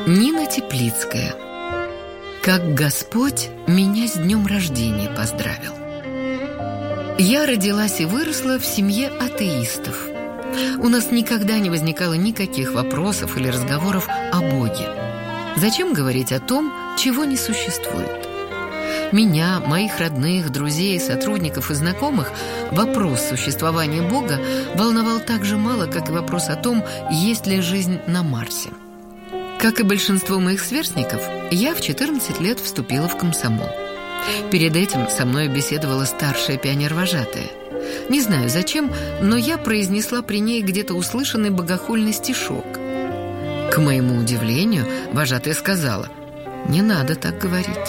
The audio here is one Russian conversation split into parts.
Нина Теплицкая. Как Господь меня с днем рождения поздравил. Я родилась и выросла в семье атеистов. У нас никогда не возникало никаких вопросов или разговоров о Боге. Зачем говорить о том, чего не существует? Меня, моих родных, друзей, сотрудников и знакомых вопрос существования Бога волновал так же мало, как и вопрос о том, есть ли жизнь на Марсе. Как и большинство моих сверстников, я в 14 лет вступила в комсомол. Перед этим со мной беседовала старшая пионервожатая. Не знаю зачем, но я произнесла при ней где-то услышанный богохульный стишок. К моему удивлению, вожатая сказала: «Не надо так говорить».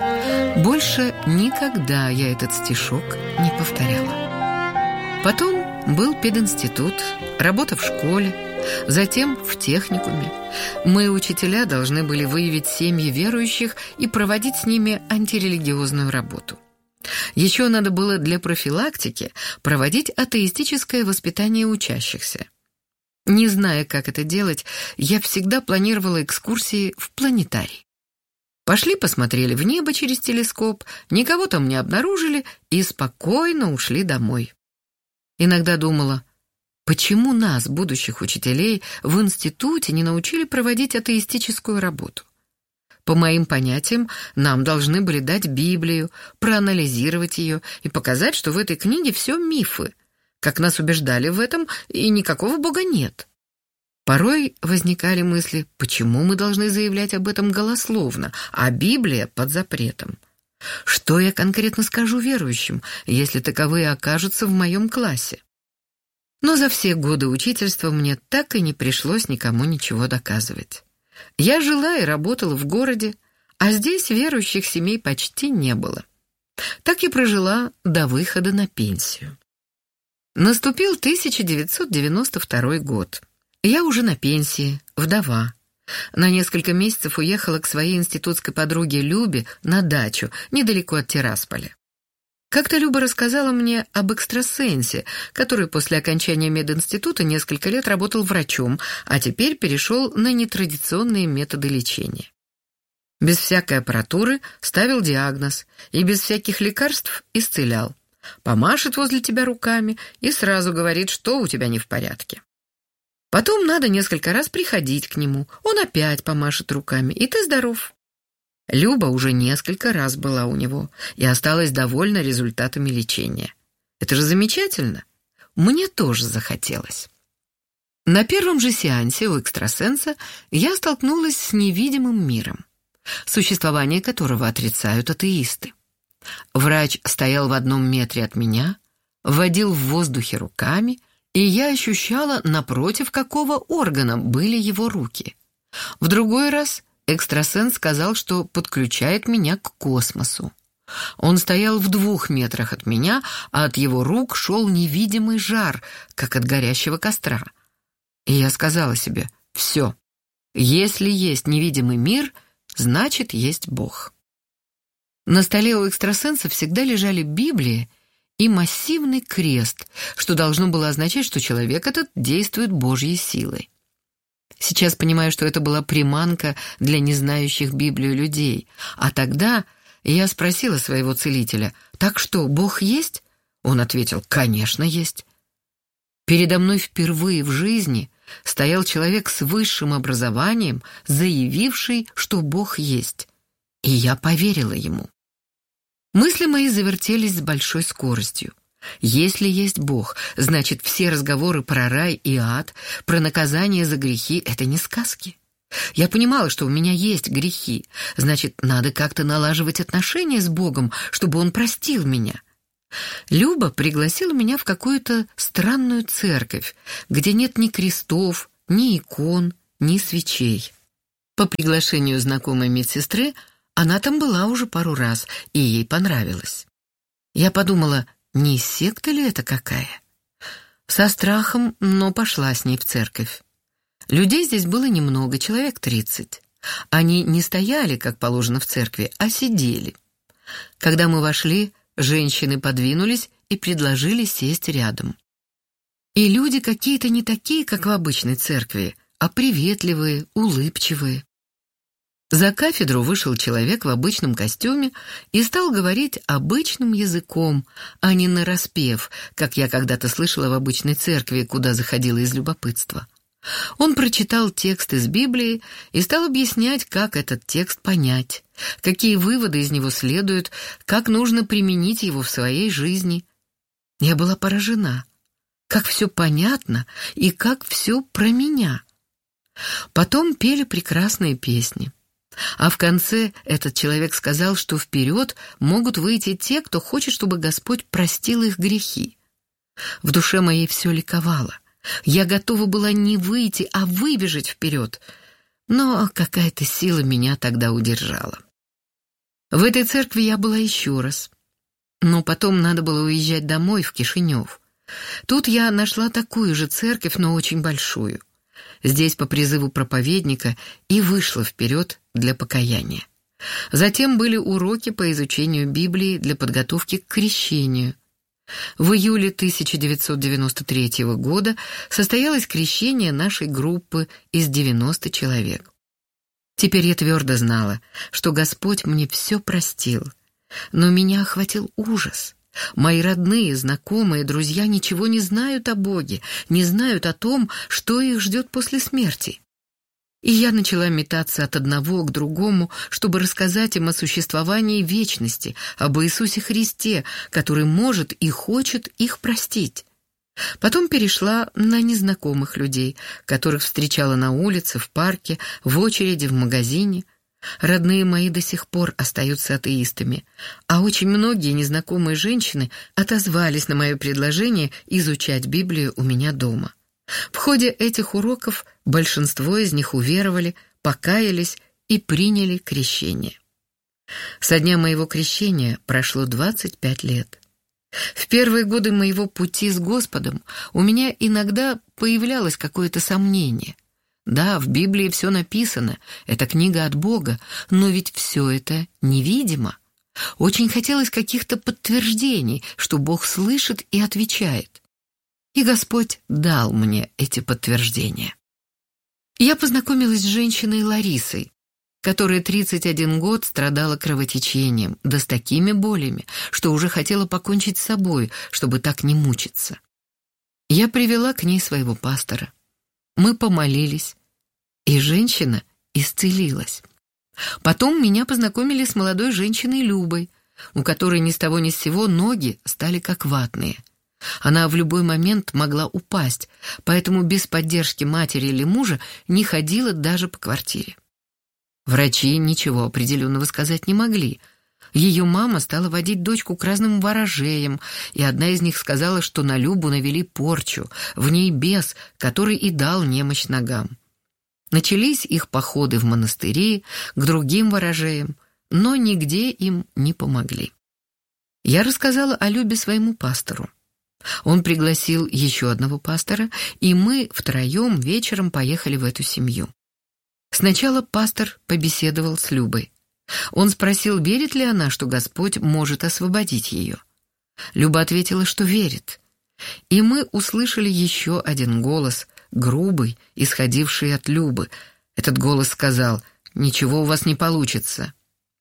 Больше никогда я этот стишок не повторяла. Потом был пединститут, работа в школе, затем в техникуме. Мы, учителя, должны были выявить семьи верующих и проводить с ними антирелигиозную работу. Еще надо было для профилактики проводить атеистическое воспитание учащихся. Не зная, как это делать, я всегда планировала экскурсии в планетарий. Пошли, посмотрели в небо через телескоп, никого там не обнаружили и спокойно ушли домой. Иногда думала, почему нас, будущих учителей, в институте не научили проводить атеистическую работу? По моим понятиям, нам должны были дать Библию, проанализировать ее и показать, что в этой книге все мифы, как нас убеждали в этом, и никакого Бога нет. Порой возникали мысли, почему мы должны заявлять об этом голословно, а Библия под запретом? Что я конкретно скажу верующим, если таковые окажутся в моем классе? Но за все годы учительства мне так и не пришлось никому ничего доказывать. Я жила и работала в городе, а здесь верующих семей почти не было. Так и прожила до выхода на пенсию. Наступил 1992 год. Я уже на пенсии, вдова. На несколько месяцев уехала к своей институтской подруге Любе на дачу, недалеко от Тирасполя. Как-то Люба рассказала мне об экстрасенсе, который после окончания мединститута несколько лет работал врачом, а теперь перешел на нетрадиционные методы лечения. Без всякой аппаратуры ставил диагноз и без всяких лекарств исцелял. Помашет возле тебя руками и сразу говорит, что у тебя не в порядке. Потом надо несколько раз приходить к нему, он опять помашет руками, и ты здоров. Люба уже несколько раз была у него и осталась довольна результатами лечения. Это же замечательно. Мне тоже захотелось. На первом же сеансе у экстрасенса я столкнулась с невидимым миром, существование которого отрицают атеисты. Врач стоял в 1 метре от меня, водил в воздухе руками, и я ощущала, напротив какого органа были его руки. В другой раз экстрасенс сказал, что подключает меня к космосу. Он стоял в 2 метрах от меня, а от его рук шел невидимый жар, как от горящего костра. И я сказала себе: все, если есть невидимый мир, значит, есть Бог. На столе у экстрасенса всегда лежали Библия и массивный крест, что должно было означать, что человек этот действует Божьей силой. Сейчас понимаю, что это была приманка для незнающих Библию людей, а тогда я спросила своего целителя: «Так что, Бог есть?» Он ответил: «Конечно, есть». Передо мной впервые в жизни стоял человек с высшим образованием, заявивший, что Бог есть, и я поверила ему. Мысли мои завертелись с большой скоростью. Если есть Бог, значит, все разговоры про рай и ад, про наказание за грехи — это не сказки. Я понимала, что у меня есть грехи, значит, надо как-то налаживать отношения с Богом, чтобы Он простил меня. Люба пригласила меня в какую-то странную церковь, где нет ни крестов, ни икон, ни свечей. По приглашению знакомой медсестры она там была уже пару раз, и ей понравилось. Я подумала, не секта ли это какая? Со страхом, но пошла с ней в церковь. Людей здесь было немного, человек 30. Они не стояли, как положено в церкви, а сидели. Когда мы вошли, женщины подвинулись и предложили сесть рядом. И люди какие-то не такие, как в обычной церкви, а приветливые, улыбчивые. За кафедру вышел человек в обычном костюме и стал говорить обычным языком, а не нараспев, как я когда-то слышала в обычной церкви, куда заходила из любопытства. Он прочитал текст из Библии и стал объяснять, как этот текст понять, какие выводы из него следуют, как нужно применить его в своей жизни. Я была поражена, как все понятно и как все про меня. Потом пели прекрасные песни. А в конце этот человек сказал, что вперед могут выйти те, кто хочет, чтобы Господь простил их грехи. В душе моей все ликовало. Я готова была не выйти, а выбежать вперед. Но какая-то сила меня тогда удержала. В этой церкви я была еще раз. Но потом надо было уезжать домой, в Кишинев. Тут я нашла такую же церковь, но очень большую. Здесь по призыву проповедника и вышла вперед для покаяния. Затем были уроки по изучению Библии для подготовки к крещению. В июле 1993 года состоялось крещение нашей группы из 90 человек. Теперь я твердо знала, что Господь мне все простил, но меня охватил ужас. Мои родные, знакомые, друзья ничего не знают о Боге, не знают о том, что их ждет после смерти. И я начала метаться от одного к другому, чтобы рассказать им о существовании вечности, об Иисусе Христе, который может и хочет их простить. Потом перешла на незнакомых людей, которых встречала на улице, в парке, в очереди, в магазине. Родные мои до сих пор остаются атеистами, а очень многие незнакомые женщины отозвались на мое предложение изучать Библию у меня дома. В ходе этих уроков большинство из них уверовали, покаялись и приняли крещение. Со дня моего крещения прошло 25 лет. В первые годы моего пути с Господом у меня иногда появлялось какое-то сомнение. Да, в Библии все написано, это книга от Бога, но ведь все это невидимо. Очень хотелось каких-то подтверждений, что Бог слышит и отвечает. И Господь дал мне эти подтверждения. Я познакомилась с женщиной Ларисой, которая 31 год страдала кровотечением, да с такими болями, что уже хотела покончить с собой, чтобы так не мучиться. Я привела к ней своего пастора. Мы помолились, и женщина исцелилась. Потом меня познакомили с молодой женщиной Любой, у которой ни с того ни с сего ноги стали как ватные. Она в любой момент могла упасть, поэтому без поддержки матери или мужа не ходила даже по квартире. Врачи ничего определенного сказать не могли. Ее мама стала водить дочку к разным ворожеям, и одна из них сказала, что на Любу навели порчу, в ней бес, который и дал немощь ногам. Начались их походы в монастыри, к другим ворожеям, но нигде им не помогли. Я рассказала о Любе своему пастору. Он пригласил еще одного пастора, и мы втроем вечером поехали в эту семью. Сначала пастор побеседовал с Любой. Он спросил, верит ли она, что Господь может освободить ее. Люба ответила, что верит. И мы услышали еще один голос, грубый, исходивший от Любы. Этот голос сказал: «Ничего у вас не получится».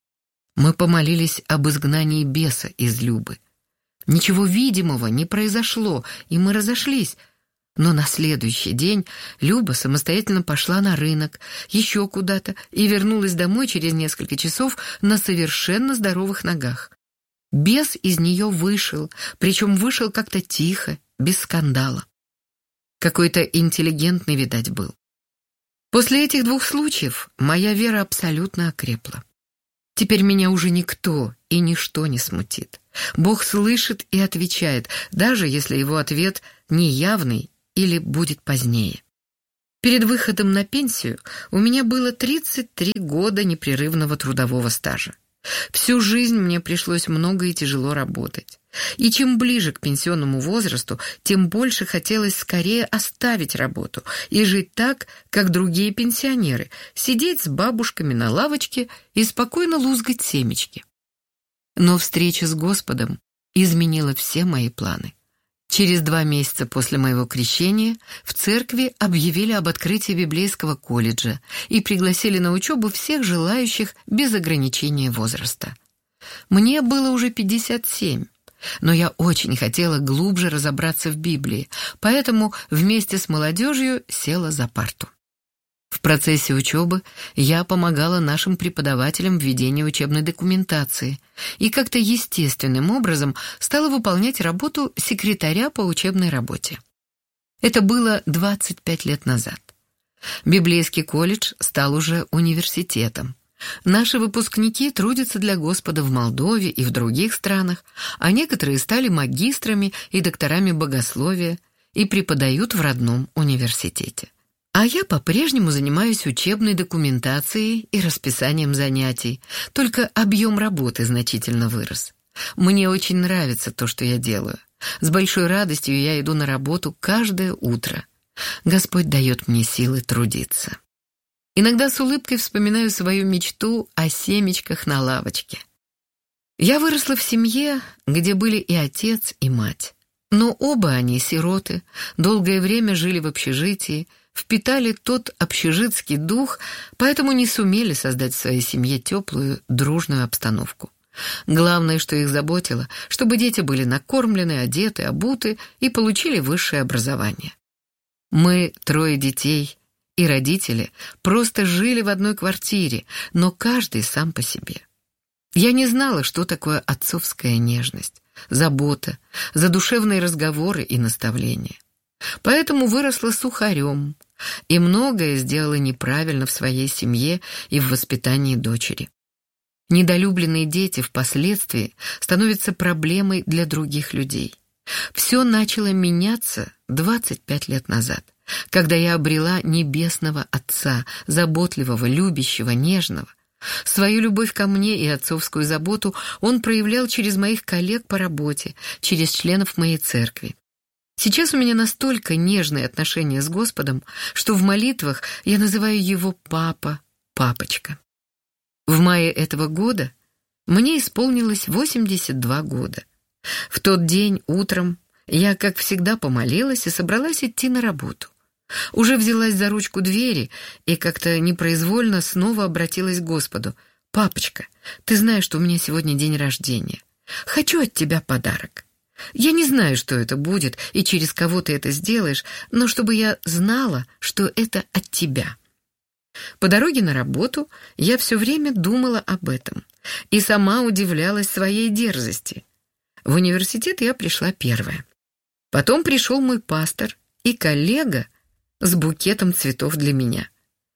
Мы помолились об изгнании беса из Любы. Ничего видимого не произошло, и мы разошлись. Но на следующий день Люба самостоятельно пошла на рынок, еще куда-то, и вернулась домой через несколько часов на совершенно здоровых ногах. Бес из нее вышел, причем вышел как-то тихо, без скандала. Какой-то интеллигентный, видать, был. После этих двух случаев моя вера абсолютно окрепла. Теперь меня уже никто и ничто не смутит. Бог слышит и отвечает, даже если его ответ неявный или будет позднее. Перед выходом на пенсию у меня было 33 года непрерывного трудового стажа. Всю жизнь мне пришлось много и тяжело работать. И чем ближе к пенсионному возрасту, тем больше хотелось скорее оставить работу и жить так, как другие пенсионеры, сидеть с бабушками на лавочке и спокойно лузгать семечки. Но встреча с Господом изменила все мои планы. Через 2 месяца после моего крещения в церкви объявили об открытии библейского колледжа и пригласили на учебу всех желающих без ограничения возраста. Мне было уже 57, но я очень хотела глубже разобраться в Библии, поэтому вместе с молодежью села за парту. В процессе учебы я помогала нашим преподавателям в ведении учебной документации и как-то естественным образом стала выполнять работу секретаря по учебной работе. Это было 25 лет назад. Библейский колледж стал уже университетом. Наши выпускники трудятся для Господа в Молдове и в других странах, а некоторые стали магистрами и докторами богословия и преподают в родном университете. А я по-прежнему занимаюсь учебной документацией и расписанием занятий, только объем работы значительно вырос. Мне очень нравится то, что я делаю. С большой радостью я иду на работу каждое утро. Господь дает мне силы трудиться. Иногда с улыбкой вспоминаю свою мечту о семечках на лавочке. Я выросла в семье, где были и отец, и мать. Но оба они сироты, долгое время жили в общежитии, впитали тот общежитский дух, поэтому не сумели создать в своей семье теплую, дружную обстановку. Главное, что их заботило, чтобы дети были накормлены, одеты, обуты и получили высшее образование. Мы, 3 детей, и родители просто жили в одной квартире, но каждый сам по себе. Я не знала, что такое отцовская нежность, забота, задушевные разговоры и наставления. Поэтому выросла сухарем и многое сделала неправильно в своей семье и в воспитании дочери. Недолюбленные дети впоследствии становятся проблемой для других людей. Все начало меняться 25 лет назад, когда я обрела небесного Отца, заботливого, любящего, нежного. Свою любовь ко мне и отцовскую заботу он проявлял через моих коллег по работе, через членов моей церкви. Сейчас у меня настолько нежные отношения с Господом, что в молитвах я называю его папа, папочка. В мае этого года мне исполнилось 82 года. В тот день утром я, как всегда, помолилась и собралась идти на работу. Уже взялась за ручку двери и как-то непроизвольно снова обратилась к Господу. «Папочка, ты знаешь, что у меня сегодня день рождения. Хочу от тебя подарок. Я не знаю, что это будет и через кого ты это сделаешь, но чтобы я знала, что это от тебя». По дороге на работу я все время думала об этом и сама удивлялась своей дерзости. В университет я пришла первая. Потом пришел мой пастор и коллега с букетом цветов для меня.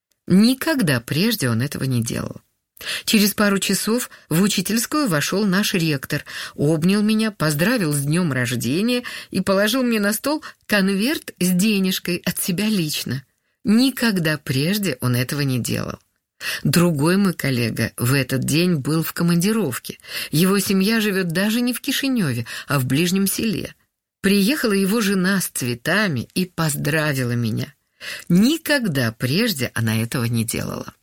Никогда прежде он этого не делал. Через пару часов в учительскую вошел наш ректор, обнял меня, поздравил с днем рождения и положил мне на стол конверт с денежкой от себя лично. Никогда прежде он этого не делал. Другой мой коллега в этот день был в командировке. Его семья живет даже не в Кишиневе, а в ближнем селе. Приехала его жена с цветами и поздравила меня. Никогда прежде она этого не делала.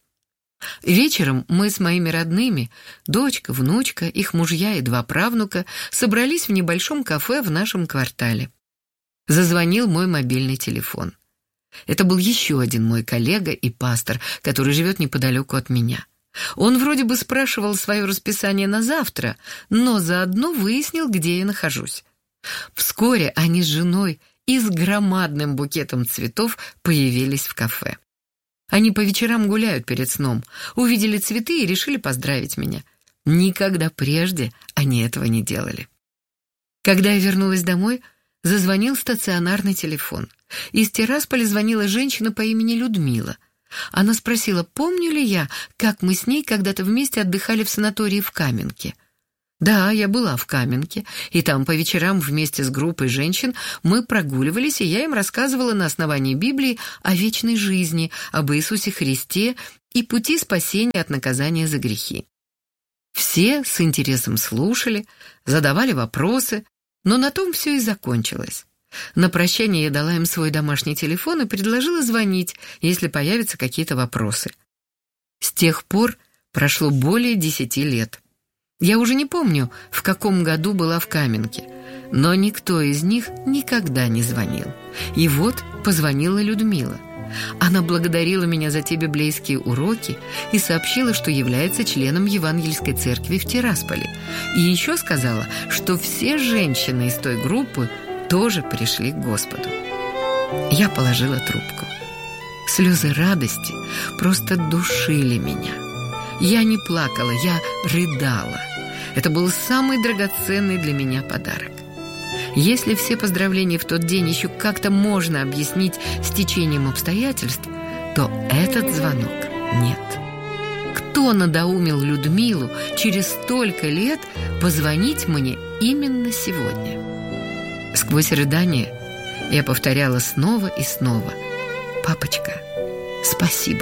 Вечером мы с моими родными, дочка, внучка, их мужья и 2 правнука, собрались в небольшом кафе в нашем квартале. Зазвонил мой мобильный телефон. Это был еще один мой коллега и пастор, который живет неподалеку от меня. Он вроде бы спрашивал свое расписание на завтра, но заодно выяснил, где я нахожусь. Вскоре они с женой и с громадным букетом цветов появились в кафе. Они по вечерам гуляют перед сном, увидели цветы и решили поздравить меня. Никогда прежде они этого не делали. Когда я вернулась домой, зазвонил стационарный телефон. Из Тирасполя звонила женщина по имени Людмила. Она спросила, помню ли я, как мы с ней когда-то вместе отдыхали в санатории в Каменке. Да, я была в Каменке, и там по вечерам вместе с группой женщин мы прогуливались, и я им рассказывала на основании Библии о вечной жизни, об Иисусе Христе и пути спасения от наказания за грехи. Все с интересом слушали, задавали вопросы, но на том все и закончилось. На прощание я дала им свой домашний телефон и предложила звонить, если появятся какие-то вопросы. С тех пор прошло более 10 лет. Я уже не помню, в каком году была в Каменке, но никто из них никогда не звонил. И вот позвонила Людмила. Она благодарила меня за те библейские уроки и сообщила, что является членом Евангельской церкви в Тирасполе. И еще сказала, что все женщины из той группы тоже пришли к Господу. Я положила трубку. Слезы радости просто душили меня. Я не плакала, я рыдала. Это был самый драгоценный для меня подарок. Если все поздравления в тот день еще как-то можно объяснить стечением обстоятельств, то этот звонок нет. Кто надоумил Людмилу через столько лет позвонить мне именно сегодня? Сквозь рыдания я повторяла снова и снова: «Папочка, спасибо».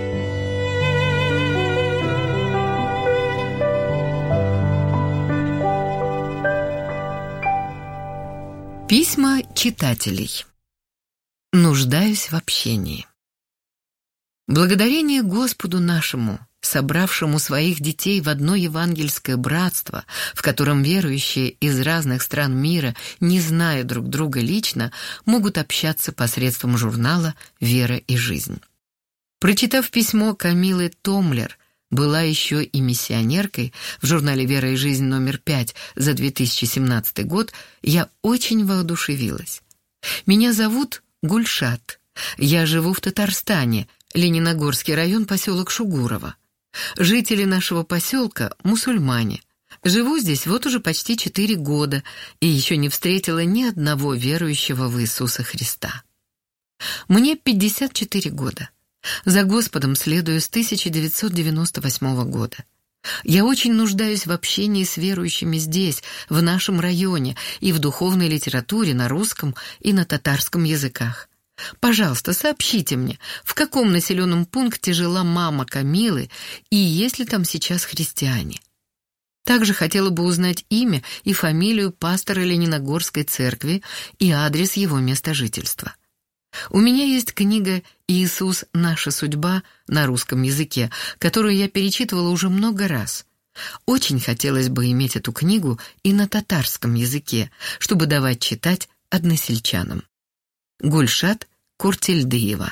Письма читателей. Нуждаюсь в общении. Благодарение Господу нашему, собравшему своих детей в одно евангельское братство, в котором верующие из разных стран мира, не зная друг друга лично, могут общаться посредством журнала «Вера и жизнь». Прочитав письмо Камилы Томлер, была еще и миссионеркой в журнале «Вера и жизнь» номер 5 за 2017 год, я очень воодушевилась. Меня зовут Гульшат. Я живу в Татарстане, Лениногорский район, поселок Шугурово. Жители нашего поселка – мусульмане. Живу здесь вот уже почти 4 года и еще не встретила ни одного верующего в Иисуса Христа. Мне 54 года. За Господом следую с 1998 года. Я очень нуждаюсь в общении с верующими здесь, в нашем районе, и в духовной литературе на русском и на татарском языках. Пожалуйста, сообщите мне, в каком населенном пункте жила мама Камилы и есть ли там сейчас христиане. Также хотела бы узнать имя и фамилию пастора Лениногорской церкви и адрес его места жительства. У меня есть книга «Иисус. Наша судьба» на русском языке, которую я перечитывала уже много раз. Очень хотелось бы иметь эту книгу и на татарском языке, чтобы давать читать односельчанам. Гульшат Куртильдыева.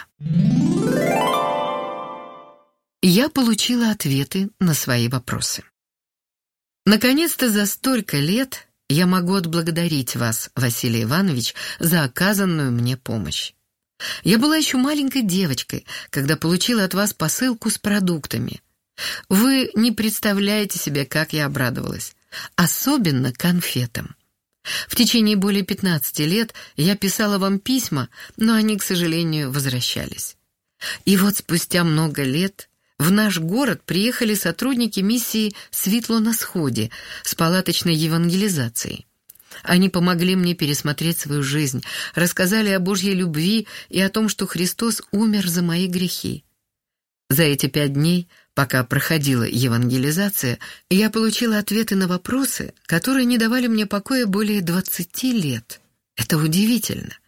Я получила ответы на свои вопросы. Наконец-то за столько лет я могу отблагодарить вас, Василий Иванович, за оказанную мне помощь. Я была еще маленькой девочкой, когда получила от вас посылку с продуктами. Вы не представляете себе, как я обрадовалась. Особенно конфетам. В течение более 15 лет я писала вам письма, но они, к сожалению, возвращались. И вот спустя много лет в наш город приехали сотрудники миссии «Светло на сходе» с палаточной евангелизацией. Они помогли мне пересмотреть свою жизнь, рассказали о Божьей любви и о том, что Христос умер за мои грехи. За эти 5 дней, пока проходила евангелизация, я получила ответы на вопросы, которые не давали мне покоя более 20 лет. Это удивительно.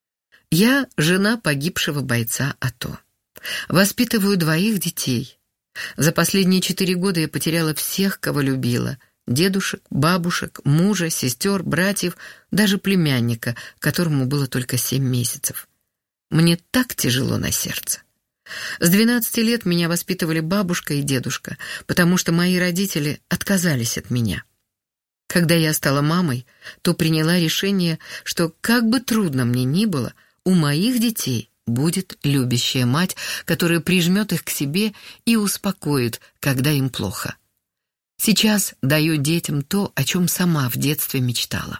Я жена погибшего бойца АТО. Воспитываю 2 детей. За последние 4 года я потеряла всех, кого любила. Дедушек, бабушек, мужа, сестер, братьев, даже племянника, которому было только 7 месяцев. Мне так тяжело на сердце. С 12 лет меня воспитывали бабушка и дедушка, потому что мои родители отказались от меня. Когда я стала мамой, то приняла решение, что как бы трудно мне ни было, у моих детей будет любящая мать, которая прижмет их к себе и успокоит, когда им плохо. Сейчас даю детям то, о чем сама в детстве мечтала.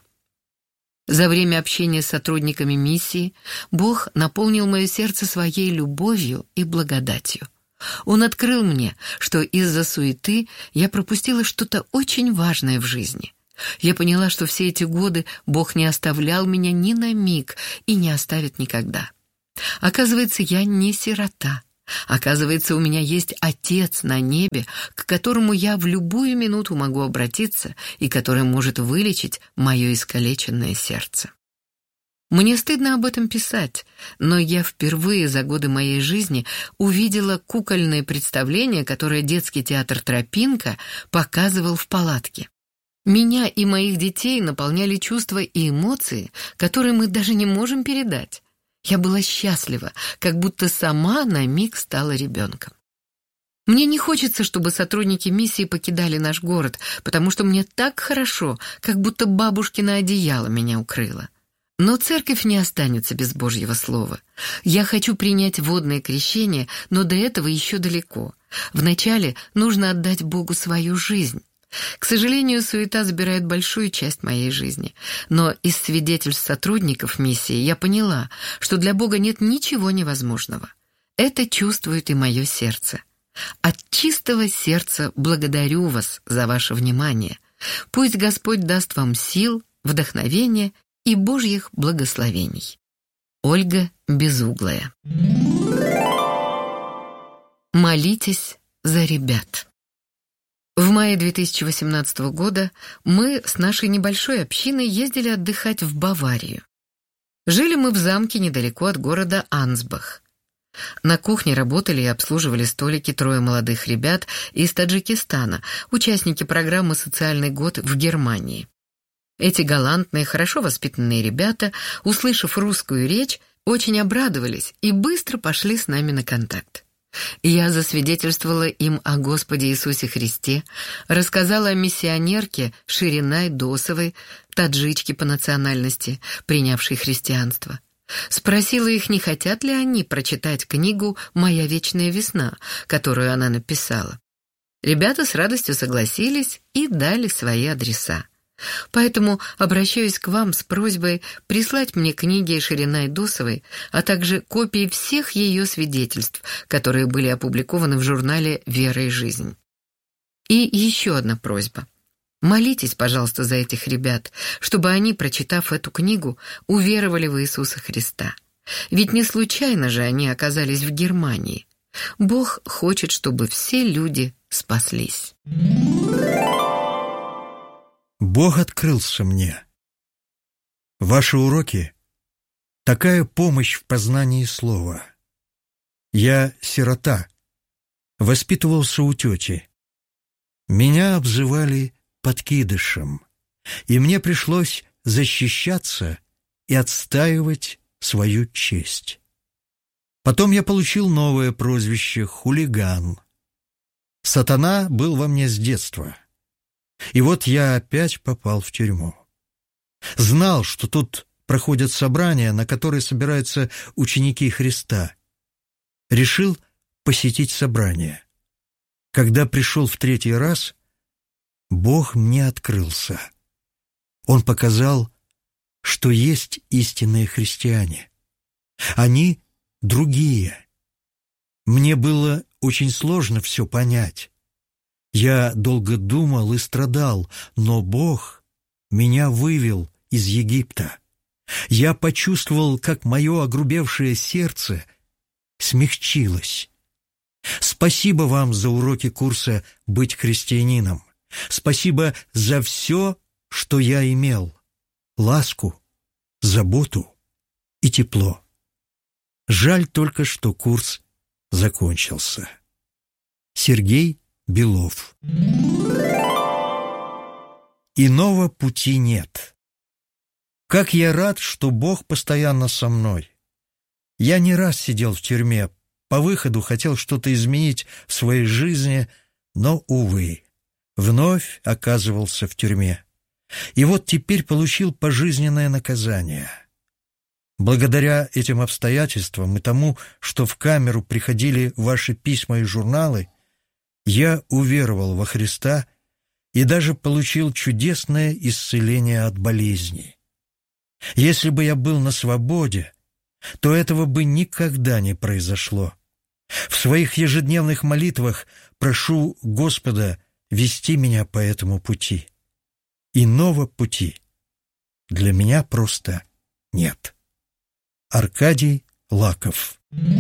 За время общения с сотрудниками миссии Бог наполнил мое сердце своей любовью и благодатью. Он открыл мне, что из-за суеты я пропустила что-то очень важное в жизни. Я поняла, что все эти годы Бог не оставлял меня ни на миг и не оставит никогда. Оказывается, я не сирота. Оказывается, у меня есть Отец на небе, к которому я в любую минуту могу обратиться и который может вылечить мое искалеченное сердце. Мне стыдно об этом писать, но я впервые за годы моей жизни увидела кукольное представление, которое детский театр «Тропинка» показывал в палатке. Меня и моих детей наполняли чувства и эмоции, которые мы даже не можем передать. Я была счастлива, как будто сама на миг стала ребенком. Мне не хочется, чтобы сотрудники миссии покидали наш город, потому что мне так хорошо, как будто бабушкино одеяло меня укрыло. Но церковь не останется без Божьего слова. Я хочу принять водное крещение, но до этого еще далеко. Вначале нужно отдать Богу свою жизнь. К сожалению, суета забирает большую часть моей жизни. Но из свидетельств сотрудников миссии я поняла, что для Бога нет ничего невозможного. Это чувствует и мое сердце. От чистого сердца благодарю вас за ваше внимание. Пусть Господь даст вам сил, вдохновения и Божьих благословений. Ольга Безуглая. Молитесь за ребят. В мае 2018 года мы с нашей небольшой общиной ездили отдыхать в Баварию. Жили мы в замке недалеко от города Ансбах. На кухне работали и обслуживали столики 3 молодых ребят из Таджикистана, участники программы «Социальный год» в Германии. Эти галантные, хорошо воспитанные ребята, услышав русскую речь, очень обрадовались и быстро пошли с нами на контакт. Я засвидетельствовала им о Господе Иисусе Христе, рассказала о миссионерке Ширинай Досовой, таджичке по национальности, принявшей христианство. Спросила их, не хотят ли они прочитать книгу «Моя вечная весна», которую она написала. Ребята с радостью согласились и дали свои адреса. Поэтому обращаюсь к вам с просьбой прислать мне книги Ширинай Досовой, а также копии всех ее свидетельств, которые были опубликованы в журнале «Вера и жизнь». И еще одна просьба. Молитесь, пожалуйста, за этих ребят, чтобы они, прочитав эту книгу, уверовали в Иисуса Христа. Ведь не случайно же они оказались в Германии. Бог хочет, чтобы все люди спаслись. Бог открылся мне. Ваши уроки — такая помощь в познании слова. Я сирота, воспитывался у тети. Меня обзывали подкидышем, и мне пришлось защищаться и отстаивать свою честь. Потом я получил новое прозвище — хулиган. Сатана был во мне с детства. И вот я опять попал в тюрьму. Знал, что тут проходят собрания, на которые собираются ученики Христа. Решил посетить собрание. Когда пришел в 3-й раз, Бог мне открылся. Он показал, что есть истинные христиане. Они другие. Мне было очень сложно все понять. Я долго думал и страдал, но Бог меня вывел из Египта. Я почувствовал, как мое огрубевшее сердце смягчилось. Спасибо вам за уроки курса «Быть христианином». Спасибо за все, что я имел. Ласку, заботу и тепло. Жаль только, что курс закончился. Сергей Белов. Иного пути нет. Как я рад, что Бог постоянно со мной. Я не раз сидел в тюрьме, по выходу хотел что-то изменить в своей жизни, но, увы, вновь оказывался в тюрьме. И вот теперь получил пожизненное наказание. Благодаря этим обстоятельствам и тому, что в камеру приходили ваши письма и журналы, я уверовал во Христа и даже получил чудесное исцеление от болезней. Если бы я был на свободе, то этого бы никогда не произошло. В своих ежедневных молитвах прошу Господа вести меня по этому пути. Иного пути для меня просто нет. Аркадий Лаков.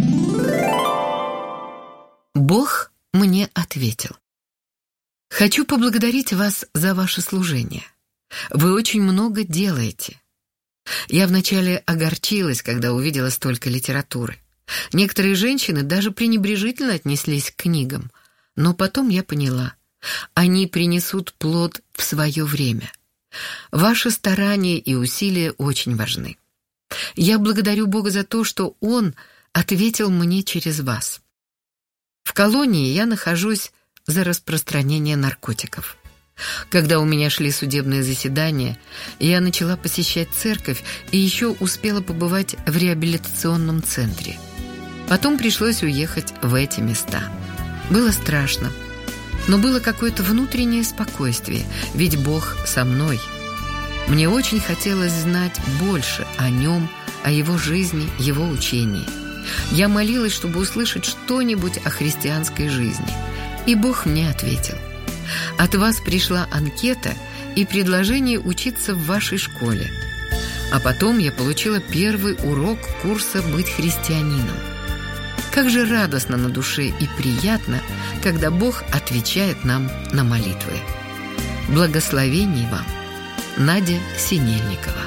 Бог мне ответил. Хочу поблагодарить вас за ваше служение. Вы очень много делаете. Я вначале огорчилась, когда увидела столько литературы. Некоторые женщины даже пренебрежительно отнеслись к книгам, но потом я поняла, они принесут плод в свое время. Ваши старания и усилия очень важны. Я благодарю Бога за то, что Он ответил мне через вас. В колонии я нахожусь за распространение наркотиков. Когда у меня шли судебные заседания, я начала посещать церковь и еще успела побывать в реабилитационном центре. Потом пришлось уехать в эти места. Было страшно, но было какое-то внутреннее спокойствие, ведь Бог со мной. Мне очень хотелось знать больше о Нем, о Его жизни, Его учении. Я молилась, чтобы услышать что-нибудь о христианской жизни, и Бог мне ответил. От вас пришла анкета и предложение учиться в вашей школе. А потом я получила первый урок курса «Быть христианином». Как же радостно на душе и приятно, когда Бог отвечает нам на молитвы. Благословений вам, Надя Синельникова.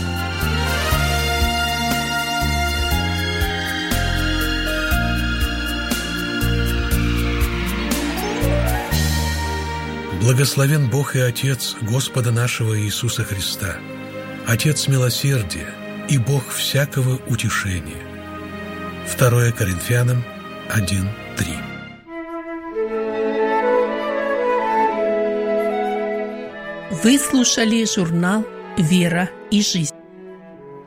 Благословен Бог и Отец Господа нашего Иисуса Христа, Отец милосердия и Бог всякого утешения. 2 Коринфянам 1:3. Вы слушали журнал «Вера и жизнь».